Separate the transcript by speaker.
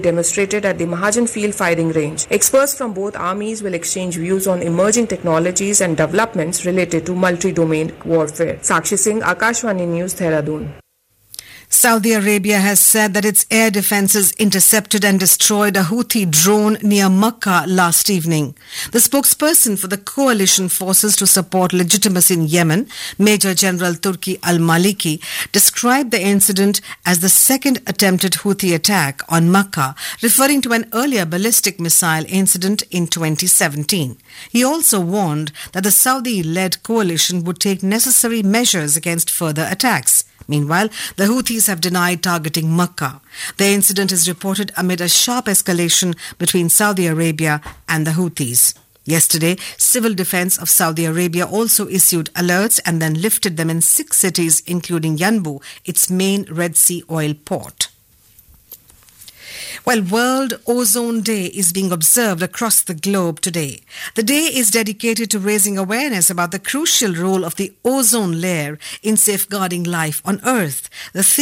Speaker 1: demonstrated at the Mahajan Field Firing Range. Experts from both armies will exchange views on emerging technologies and developments related to multi-domain warfare. Sakshi Singh, Akashvani News, Dehradun.
Speaker 2: Saudi Arabia has said that its air defences intercepted and destroyed a Houthi drone near Makkah last evening. The spokesperson for the coalition forces to support legitimacy in Yemen, Major General Turki al-Maliki, described the incident as the second attempted Houthi attack on Makkah, referring to an earlier ballistic missile incident in 2017. He also warned that the Saudi-led coalition would take necessary measures against further attacks. Meanwhile, the Houthis have denied targeting Makkah. The incident is reported amid a sharp escalation between Saudi Arabia and the Houthis. Yesterday, Civil Defense of Saudi Arabia also issued alerts and then lifted them in 6 cities, including Yanbu, its main Red Sea oil port. Well, World Ozone Day is being observed across the globe today. The day is dedicated to raising awareness about the crucial role of the ozone layer in safeguarding life on Earth. The theme